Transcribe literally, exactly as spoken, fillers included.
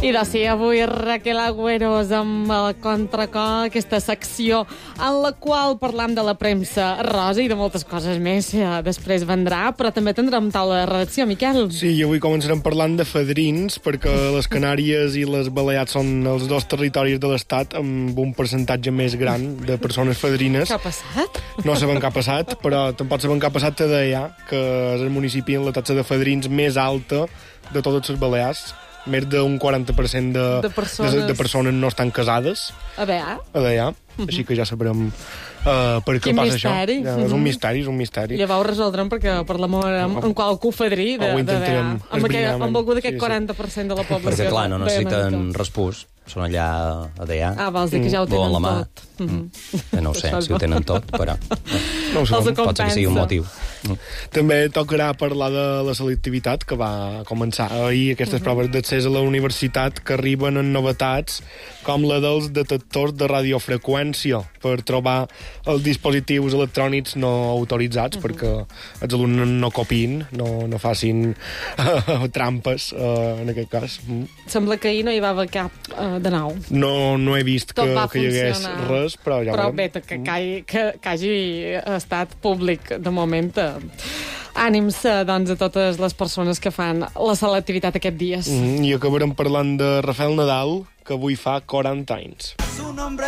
I de ser avui Raquel Agüeros amb el Contracor, aquesta secció en la qual parlam de la premsa rosa i de moltes coses més. Després vendrà, però també tindrem taula de redacció, Miquel. Sí, i avui començarem parlant de fadrins, perquè les Canàries i les Balears són els dos territoris de l'Estat amb un percentatge més gran de persones fadrines. Què ha passat? No sabem què ha passat, però tampoc sabem què ha passat a Deià, que és el municipi amb la taxa de fadrins més alta de totes les Balears. Més d'un quaranta per cent de, de, persones... de, de persones no estan casades. A veure. A Deià. Uh-huh. Així que ja sabrem uh, per què Quin passa misteri. això. Ja, és un misteri, és un misteri. Llavors ho resoldrem perquè per l'amor amb, amb qualcú fadrí de, de Deià. Amb, aquell, amb algú d'aquest sí, sí. quaranta per cent de la població. Perquè, clar, no necessiten respús. Són allà a Deià. Ah, vols dir que ja ho tenen la mà. tot. Mm. No ho sé, si ho tenen tot, però... No ho sabem. Pot ser que sigui un motiu. Mm. També tocarà parlar de la selectivitat, que va començar ahir, aquestes uh-huh. proves d'accés a la universitat, que arriben en novetats com la dels detectors de radiofreqüència per trobar els dispositius electrònics no autoritzats, uh-huh. perquè els alumnes no copin, no, no facin uh, trampes, uh, en aquest cas. Mm. Sembla que ahir no hi va haver cap uh, de nou. No, no he vist que, que hi hagués funcionar. res, però ja però veurem. bé, que, que, hagi, que, que hagi estat públic de moment. Eh, ànims eh, doncs, a totes les persones que fan la selectivitat aquests dies. Mm, I acabarem parlant de Rafael Nadal, que avui fa quaranta anys.